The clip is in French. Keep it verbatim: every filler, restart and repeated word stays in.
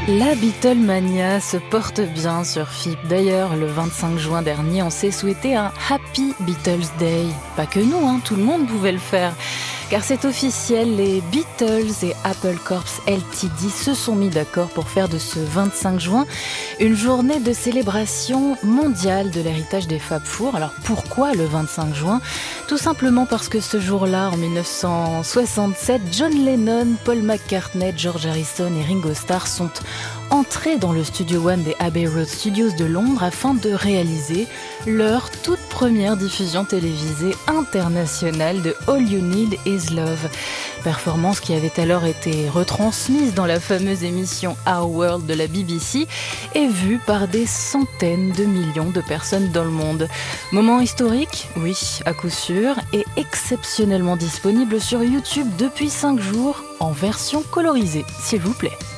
La Beatlemania se porte bien sur F I P. D'ailleurs, le vingt-cinq juin dernier, on s'est souhaité un Happy Beatles Day. Pas que nous, hein, tout le monde pouvait le faire. Car c'est officiel, les Beatles et Apple Corps L T D se sont mis d'accord pour faire de ce vingt-cinq juin une journée de célébration mondiale de l'héritage des Fab Four. Alors pourquoi le vingt-cinq juin ? Tout simplement parce que ce jour-là, en dix-neuf cent soixante-sept, John Lennon, Paul McCartney, George Harrison et Ringo Starr sont entrés dans le Studio One des Abbey Road Studios de Londres afin de réaliser leur toute première diffusion télévisée internationale de All You Need Is Love. Performance qui avait alors été retransmise dans la fameuse émission Our World de la B B C et vue par des centaines de millions de personnes dans le monde. Moment historique, oui, à coup sûr, et exceptionnellement disponible sur YouTube depuis cinq jours en version colorisée, s'il vous plaît.